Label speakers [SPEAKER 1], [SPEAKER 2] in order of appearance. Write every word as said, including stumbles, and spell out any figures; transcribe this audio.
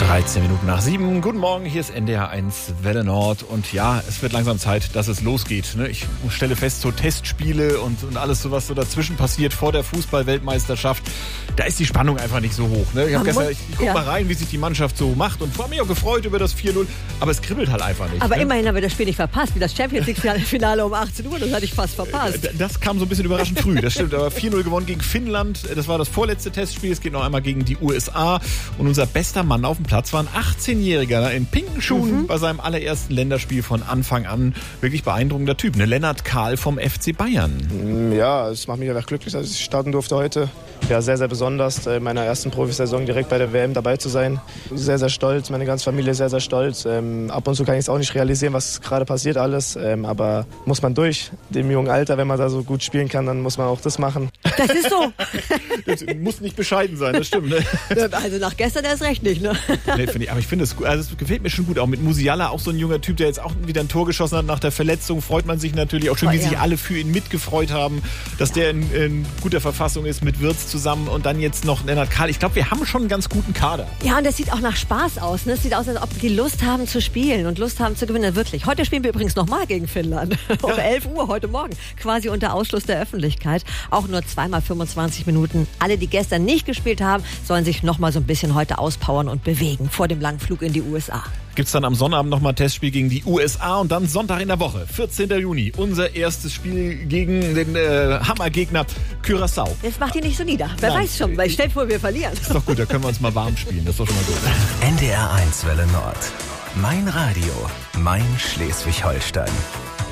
[SPEAKER 1] dreizehn Minuten nach sieben. Guten Morgen, hier ist N D R eins Welle Nord. Und ja, es wird langsam Zeit, dass es losgeht. Ne? Ich stelle fest, so Testspiele und, und alles, so was so dazwischen passiert vor der Fußball-Weltmeisterschaft, da ist die Spannung einfach nicht so hoch. Ne? Ich, hab gestern, ich, ich guck
[SPEAKER 2] ja.
[SPEAKER 1] mal rein, wie sich die Mannschaft so macht und war mir auch gefreut über das vier null. Aber es kribbelt halt einfach nicht.
[SPEAKER 2] Aber
[SPEAKER 1] ne?
[SPEAKER 2] immerhin haben wir das Spiel nicht verpasst, wie das Champions League-Finale um achtzehn Uhr. Das hatte ich fast verpasst.
[SPEAKER 1] Das kam so ein bisschen überraschend früh, das stimmt. Aber vier null gewonnen gegen Finnland. Das war das vorletzte Testspiel. Es geht noch einmal gegen die U S A. Und unser bester Mann auf dem Platz war ein achtzehnjähriger in pinken Schuhen mhm. bei seinem allerersten Länderspiel von Anfang an. Wirklich beeindruckender Typ. Ne? Lennart Kahl vom F C Bayern.
[SPEAKER 3] Ja, es macht mich einfach glücklich, dass ich starten durfte heute. Ja, sehr, sehr besonders, in meiner ersten Profisaison direkt bei der W M dabei zu sein. Sehr, sehr stolz, meine ganze Familie sehr, sehr stolz. Ähm, ab und zu kann ich es auch nicht realisieren, was gerade passiert alles. Ähm, aber muss man durch. Dem jungen Alter, wenn man da so gut spielen kann, dann muss man auch das machen.
[SPEAKER 2] Das ist so.
[SPEAKER 1] Das muss nicht bescheiden sein, das stimmt. Ne?
[SPEAKER 2] Also nach gestern erst recht nicht, ne?
[SPEAKER 1] Nee, find ich, aber ich finde es gut. Also es gefällt mir schon gut. Auch mit Musiala, auch so ein junger Typ, der jetzt auch wieder ein Tor geschossen hat nach der Verletzung. Freut man sich natürlich auch schön,
[SPEAKER 2] oh,
[SPEAKER 1] wie
[SPEAKER 2] ja.
[SPEAKER 1] sich alle für ihn mitgefreut haben, dass der in, in guter Verfassung ist mit Wirtz zusammen und dann jetzt noch Lennart Kahl. Ich glaube, wir haben schon einen ganz guten Kader.
[SPEAKER 2] Ja, und das sieht auch nach Spaß aus. Ne? Es sieht aus, als ob die Lust haben zu spielen und Lust haben zu gewinnen. Wirklich. Heute spielen wir übrigens nochmal gegen Finnland. Um ja. elf Uhr heute Morgen. Quasi unter Ausschluss der Öffentlichkeit. Auch nur zweimal fünfundzwanzig Minuten. Alle, die gestern nicht gespielt haben, sollen sich nochmal so ein bisschen heute auspowern und bewegen vor dem langen Flug in die U S A.
[SPEAKER 1] Gibt's dann am Sonnabend nochmal ein Testspiel gegen die U S A und dann Sonntag in der Woche, vierzehnten Juni, unser erstes Spiel gegen den äh, Hammergegner Curaçao.
[SPEAKER 2] Das macht ihn nicht so nieder. Wer
[SPEAKER 1] Nein.
[SPEAKER 2] weiß schon, weil stell dir vor, wir verlieren.
[SPEAKER 1] Ist doch gut, da können wir uns mal warm spielen, das ist doch schon mal gut.
[SPEAKER 4] N D R eins Welle Nord. Mein Radio, mein Schleswig-Holstein.